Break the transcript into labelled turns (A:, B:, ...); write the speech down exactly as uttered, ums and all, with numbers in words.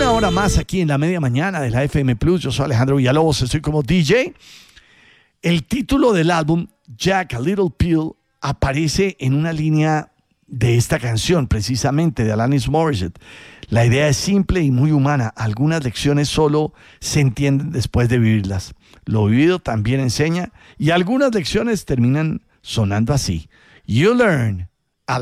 A: Una hora más aquí en la media mañana de la F M Plus. Yo soy Alejandro Villalobos, estoy como D J. El título del álbum, Jack a Little Pill, aparece en una línea de esta canción, precisamente de Alanis Morissette. La idea es simple y muy humana. Algunas lecciones solo se entienden después de vivirlas. Lo vivido también enseña y algunas lecciones terminan sonando así. You learn